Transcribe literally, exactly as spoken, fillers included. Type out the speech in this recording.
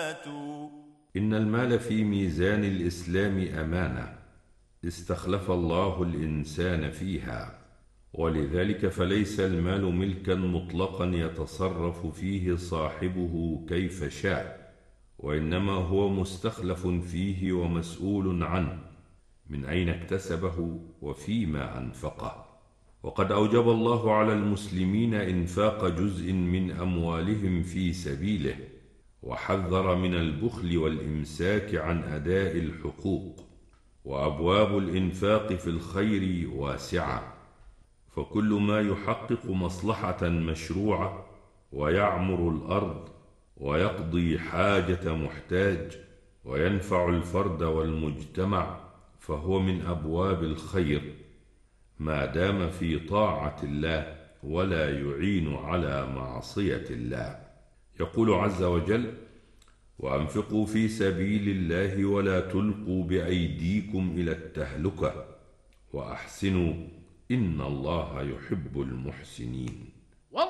إن المال في ميزان الإسلام أمانة استخلف الله الإنسان فيها، ولذلك فليس المال ملكا مطلقا يتصرف فيه صاحبه كيف شاء، وإنما هو مستخلف فيه ومسؤول عنه من أين اكتسبه وفيما أنفقه. وقد أوجب الله على المسلمين إنفاق جزء من أموالهم في سبيله، وحذر من البخل والإمساك عن أداء الحقوق. وأبواب الإنفاق في الخير واسعة، فكل ما يحقق مصلحة مشروعة ويعمر الأرض ويقضي حاجة محتاج وينفع الفرد والمجتمع فهو من أبواب الخير، ما دام في طاعة الله ولا يعين على معصية الله. يقول عز وجل: وأنفقوا في سبيل الله ولا تلقوا بأيديكم إلى التهلكة وأحسنوا إن الله يحب المحسنين.